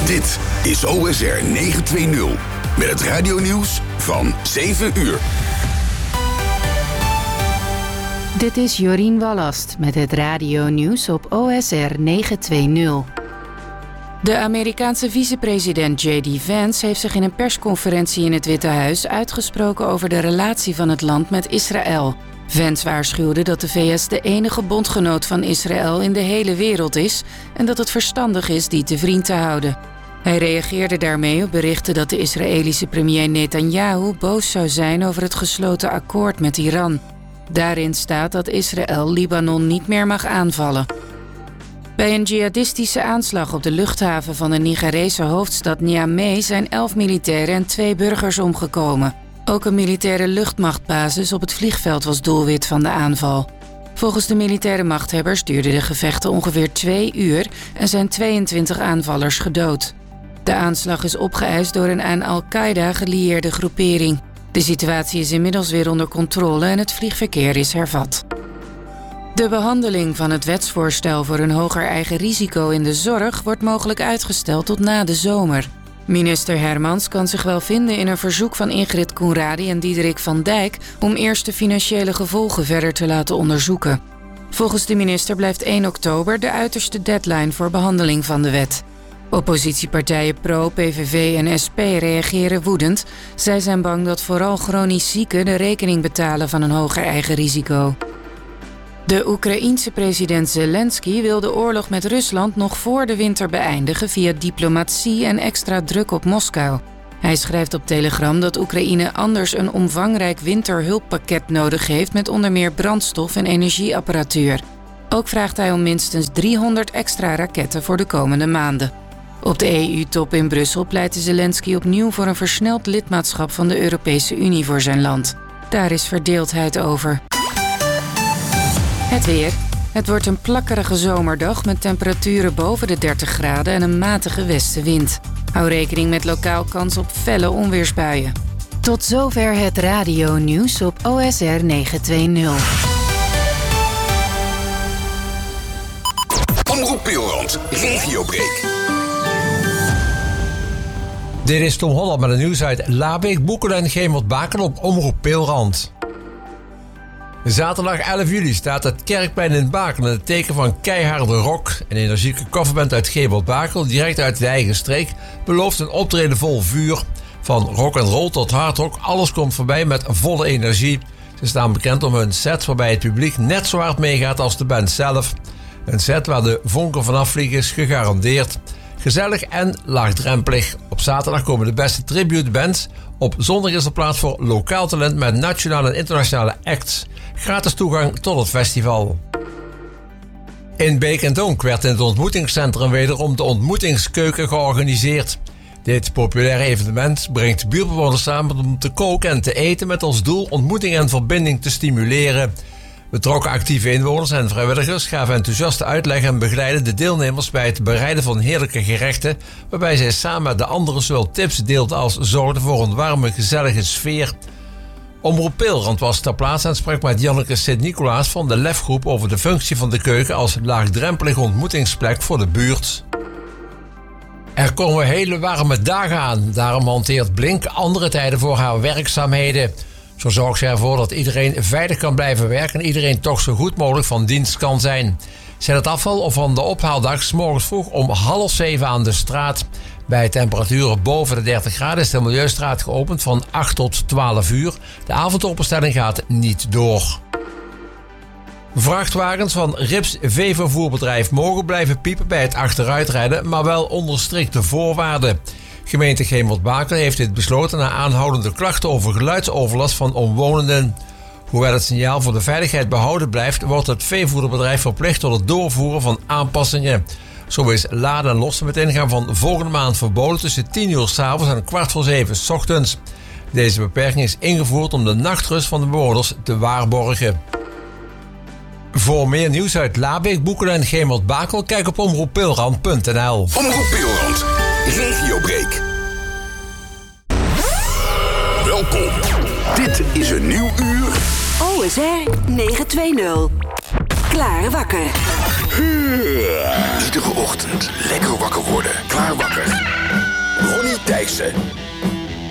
Dit is OSR 920 met het radionieuws van 7 uur. Dit is Jorien Wallast met het radionieuws op OSR 920. De Amerikaanse vicepresident J.D. Vance heeft zich in een persconferentie in het Witte Huis uitgesproken over de relatie van het land met Israël. Vance waarschuwde dat de VS de enige bondgenoot van Israël in de hele wereld is en dat het verstandig is die te vriend te houden. Hij reageerde daarmee op berichten dat de Israëlische premier Netanyahu boos zou zijn over het gesloten akkoord met Iran. Daarin staat dat Israël Libanon niet meer mag aanvallen. Bij een jihadistische aanslag op de luchthaven van de Nigerese hoofdstad Niamey zijn 11 militairen en 2 burgers omgekomen. Ook een militaire luchtmachtbasis op het vliegveld was doelwit van de aanval. Volgens de militaire machthebbers duurden de gevechten ongeveer 2 uur en zijn 22 aanvallers gedood. De aanslag is opgeëist door een aan Al-Qaeda gelieerde groepering. De situatie is inmiddels weer onder controle en het vliegverkeer is hervat. De behandeling van het wetsvoorstel voor een hoger eigen risico in de zorg wordt mogelijk uitgesteld tot na de zomer. Minister Hermans kan zich wel vinden in een verzoek van Ingrid Koenradi en Diederik van Dijk om eerst de financiële gevolgen verder te laten onderzoeken. Volgens de minister blijft 1 oktober de uiterste deadline voor behandeling van de wet. Oppositiepartijen PRO, PVV en SP reageren woedend. Zij zijn bang dat vooral chronisch zieken de rekening betalen van een hoger eigen risico. De Oekraïense president Zelensky wil de oorlog met Rusland nog voor de winter beëindigen via diplomatie en extra druk op Moskou. Hij schrijft op Telegram dat Oekraïne anders een omvangrijk winterhulppakket nodig heeft met onder meer brandstof en energieapparatuur. Ook vraagt hij om minstens 300 extra raketten voor de komende maanden. Op de EU-top in Brussel pleitte Zelensky opnieuw voor een versneld lidmaatschap van de Europese Unie voor zijn land. Daar is verdeeldheid over. Het weer. Het wordt een plakkerige zomerdag met temperaturen boven de 30 graden en een matige westenwind. Hou rekening met lokaal kans op felle onweersbuien. Tot zover het radionieuws op OSR 920. Omroep Peelrand, regiobreak. Dit is Tom Holland met het nieuws uit Labeek, Boekelen en Gemert-Bakel op Omroep Peelrand. Zaterdag 11 juli staat het Kerkplein in Bakel in het teken van keiharde rock. Een energieke coverband uit Gemert-Bakel, direct uit de eigen streek, belooft een optreden vol vuur. Van rock and roll tot hardrock, alles komt voorbij met volle energie. Ze staan bekend om hun set waarbij het publiek net zo hard meegaat als de band zelf. Een set waar de vonken vanaf vliegen is gegarandeerd. Gezellig en laagdrempelig. Op zaterdag komen de beste tribute bands. Op zondag is er plaats voor lokaal talent met nationale en internationale acts. Gratis toegang tot het festival. In Beek en Donk werd in het ontmoetingscentrum wederom de ontmoetingskeuken georganiseerd. Dit populaire evenement brengt buurtbewoners samen om te koken en te eten met als doel ontmoeting en verbinding te stimuleren. Betrokken actieve inwoners en vrijwilligers gaven enthousiaste uitleg en begeleiden de deelnemers bij het bereiden van heerlijke gerechten, waarbij zij samen met de anderen zowel tips deelden als zorgden voor een warme, gezellige sfeer. Omroep Peelrand was ter plaatse en sprak met Janneke Sint-Nicolaas van de Lefgroep over de functie van de keuken als laagdrempelige ontmoetingsplek voor de buurt. Er komen hele warme dagen aan, daarom hanteert Blink andere tijden voor haar werkzaamheden. Zo zorgt ze ervoor dat iedereen veilig kan blijven werken en iedereen toch zo goed mogelijk van dienst kan zijn. Zet het afval of van de ophaaldag 's morgens vroeg om 6:30 aan de straat. Bij temperaturen boven de 30 graden is de Milieustraat geopend van 8 tot 12 uur. De avondopenstelling gaat niet door. Vrachtwagens van Rips Veevervoerbedrijf mogen blijven piepen bij het achteruitrijden, maar wel onder strikte voorwaarden. Gemeente Gemert-Bakel heeft dit besloten na aanhoudende klachten over geluidsoverlast van omwonenden. Hoewel het signaal voor de veiligheid behouden blijft, wordt het veevoederbedrijf verplicht tot het doorvoeren van aanpassingen. Zo is laden en lossen met ingang van volgende maand verboden tussen 10 uur 's avonds en 6:15 's ochtends. Deze beperking is ingevoerd om de nachtrust van de bewoners te waarborgen. Voor meer nieuws uit Labeek, Boekelen en Gemert-Bakel, kijk op omroeppeelrand.nl. Omroep Peelrand, regiobreak. Welkom. Dit is een nieuw uur. OSR 920. Klaar wakker. Iedere ochtend lekker wakker worden. Klaar wakker. Pasen.